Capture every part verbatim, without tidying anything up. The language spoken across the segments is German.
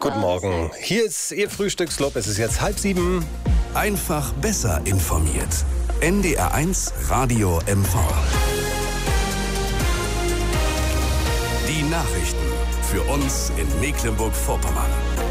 Guten Morgen. Hier ist Ihr Frühstücksclub. Es ist jetzt halb sieben. Einfach besser informiert. N D R eins Radio M V. Die Nachrichten für uns in Mecklenburg-Vorpommern.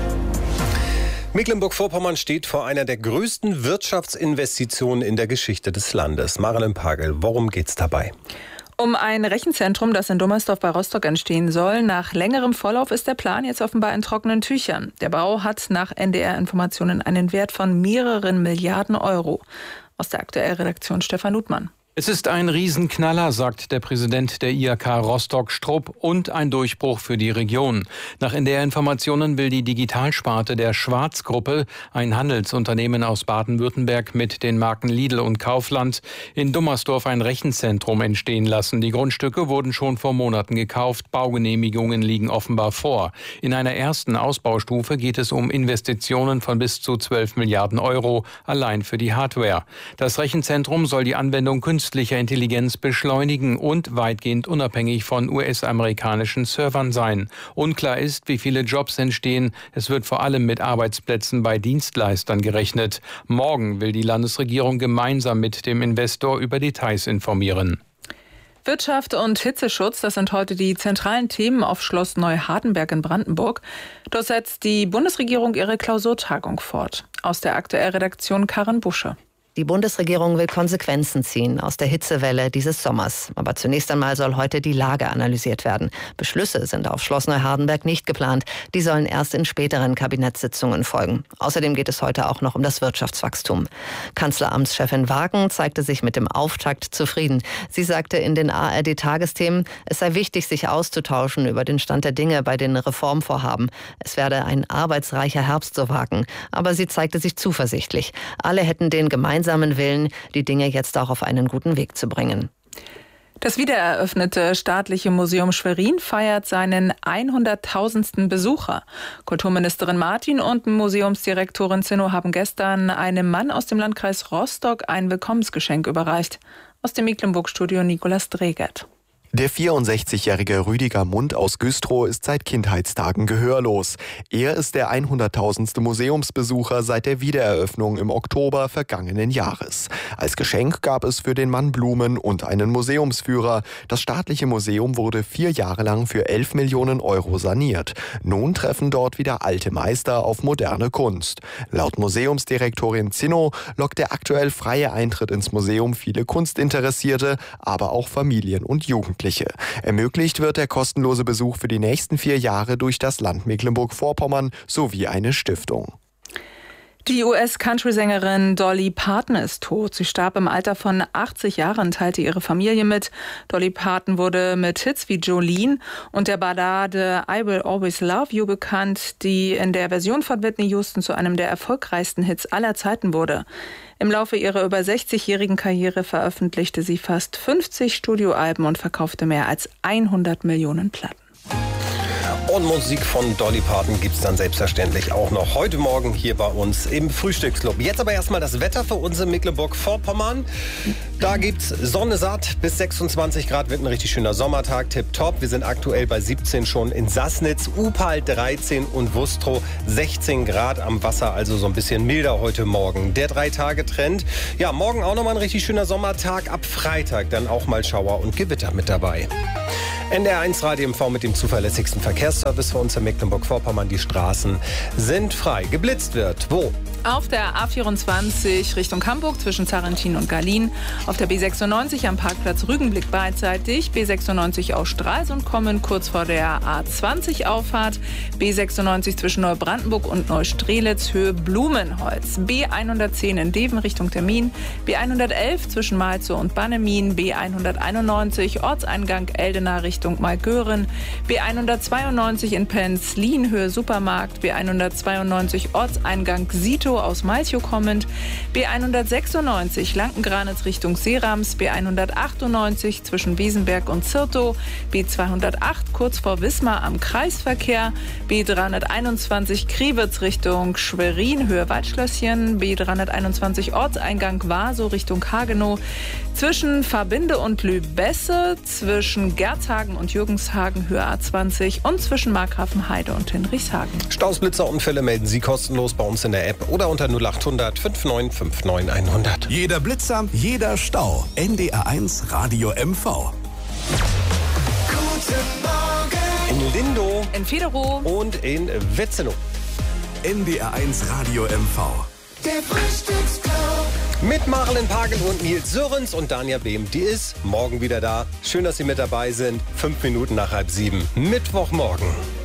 Mecklenburg-Vorpommern steht vor einer der größten Wirtschaftsinvestitionen in der Geschichte des Landes. Marilyn Pagel, worum geht's dabei? Um ein Rechenzentrum, das in Dummersdorf bei Rostock entstehen soll. Nach längerem Vorlauf ist der Plan jetzt offenbar in trockenen Tüchern. Der Bau hat nach N D R-Informationen einen Wert von mehreren Milliarden Euro. Aus der Aktuellredaktion Stefan Ludmann. Es ist ein Riesenknaller, sagt der Präsident der I H K Rostock Strupp, und ein Durchbruch für die Region. Nach N D R-Informationen will die Digitalsparte der Schwarz-Gruppe, ein Handelsunternehmen aus Baden-Württemberg mit den Marken Lidl und Kaufland, in Dummersdorf ein Rechenzentrum entstehen lassen. Die Grundstücke wurden schon vor Monaten gekauft, Baugenehmigungen liegen offenbar vor. In einer ersten Ausbaustufe geht es um Investitionen von bis zu zwölf Milliarden Euro, allein für die Hardware. Das Rechenzentrum soll die Anwendung künstlicher künstlicher Intelligenz beschleunigen und weitgehend unabhängig von U S-amerikanischen Servern sein. Unklar ist, wie viele Jobs entstehen. Es wird vor allem mit Arbeitsplätzen bei Dienstleistern gerechnet. Morgen will die Landesregierung gemeinsam mit dem Investor über Details informieren. Wirtschaft und Hitzeschutz, das sind heute die zentralen Themen auf Schloss Neuhardenberg in Brandenburg. Dort setzt die Bundesregierung ihre Klausurtagung fort. Aus der Aktuellredaktion Karin Busche. Die Bundesregierung will Konsequenzen ziehen aus der Hitzewelle dieses Sommers. Aber zunächst einmal soll heute die Lage analysiert werden. Beschlüsse sind auf Schloss Neuhardenberg nicht geplant. Die sollen erst in späteren Kabinettssitzungen folgen. Außerdem geht es heute auch noch um das Wirtschaftswachstum. Kanzleramtschefin Wagen zeigte sich mit dem Auftakt zufrieden. Sie sagte in den A R D-Tagesthemen, es sei wichtig, sich auszutauschen über den Stand der Dinge bei den Reformvorhaben. Es werde ein arbeitsreicher Herbst, so Wagen. Aber sie zeigte sich zuversichtlich. Alle hätten den gemeinsamen Willen, die Dinge jetzt auch auf einen guten Weg zu bringen. Das wiedereröffnete Staatliche Museum Schwerin feiert seinen hunderttausendsten Besucher. Kulturministerin Martin und Museumsdirektorin Zinno haben gestern einem Mann aus dem Landkreis Rostock ein Willkommensgeschenk überreicht. Aus dem Mecklenburg-Studio Nicolas Dregert. Der vierundsechzigjährige Rüdiger Mund aus Güstrow ist seit Kindheitstagen gehörlos. Er ist der hunderttausendste Museumsbesucher seit der Wiedereröffnung im Oktober vergangenen Jahres. Als Geschenk gab es für den Mann Blumen und einen Museumsführer. Das staatliche Museum wurde vier Jahre lang für elf Millionen Euro saniert. Nun treffen dort wieder alte Meister auf moderne Kunst. Laut Museumsdirektorin Zinno lockt der aktuell freie Eintritt ins Museum viele Kunstinteressierte, aber auch Familien und Jugendliche. Ermöglicht wird der kostenlose Besuch für die nächsten vier Jahre durch das Land Mecklenburg-Vorpommern sowie eine Stiftung. Die U S-Country-Sängerin Dolly Parton ist tot. Sie starb im Alter von achtzig Jahren, teilte ihre Familie mit. Dolly Parton wurde mit Hits wie Jolene und der Ballade I Will Always Love You bekannt, die in der Version von Whitney Houston zu einem der erfolgreichsten Hits aller Zeiten wurde. Im Laufe ihrer über sechzigjährigen Karriere veröffentlichte sie fast fünfzig Studioalben und verkaufte mehr als hundert Millionen Platten. Und Musik von Dolly Parton gibt's dann selbstverständlich auch noch heute Morgen hier bei uns im Frühstücksclub. Jetzt aber erstmal das Wetter für uns in Mecklenburg-Vorpommern. Da gibt's Sonne satt, bis sechsundzwanzig Grad wird ein richtig schöner Sommertag, tipptopp. Wir sind aktuell bei siebzehn schon in Sassnitz, Upal dreizehn und Wustrow sechzehn Grad am Wasser, also so ein bisschen milder heute Morgen. Der Drei-Tage-Trend. Ja, morgen auch nochmal ein richtig schöner Sommertag, ab Freitag dann auch mal Schauer und Gewitter mit dabei. N D R eins Radio M V mit dem zuverlässigsten Verkehrsservice für uns in Mecklenburg-Vorpommern. Die Straßen sind frei. Geblitzt wird. Wo? Auf der A vierundzwanzig Richtung Hamburg zwischen Zarentin und Garlin. Auf der B sechsundneunzig am Parkplatz Rügenblick beidseitig. B sechsundneunzig aus Stralsund kommen kurz vor der A zwanzig Auffahrt. B sechsundneunzig zwischen Neubrandenburg und Neustrelitz Höhe Blumenholz. B hundertzehn in Deven Richtung Termin. B hundertelf zwischen Malzow und Bannemin. B hunderteinundneunzig Ortseingang Eldena Richtung Malgören. B hundertzweiundneunzig in Penzlin Höhe Supermarkt. B hundertzweiundneunzig Ortseingang Sito Hagenow aus Malchow kommend, B hundertsechsundneunzig Lanken-Granitz Richtung Seerams, B hundertachtundneunzig zwischen Wesenberg und Zirtow, B zweihundertacht kurz vor Wismar am Kreisverkehr, B dreihunderteinundzwanzig Kriwitz Richtung Schwerin, Höhe Waldschlösschen, B dreihunderteinundzwanzig Ortseingang Waso Richtung Hagenow, zwischen Verbinde und Lübesse, zwischen Gerzhagen und Jürgenshagen, Höhe A zwanzig und zwischen Markgrafenheide und Hinrichshagen. Staus, Blitzer, Unfälle melden Sie kostenlos bei uns in der App oder unter null achthundert fünfundneunzig neunundfünfzig hundert. Jeder Blitzer, jeder Stau. N D R eins Radio M V. In Lindow, In Federow und in Wetzenow. N D R eins Radio M V. Der Frühstücksclub. Mit Marlen Pagel und Nils Sörens und Danja Behm. Die ist morgen wieder da. Schön, dass Sie mit dabei sind. Fünf Minuten nach halb sieben. Mittwochmorgen.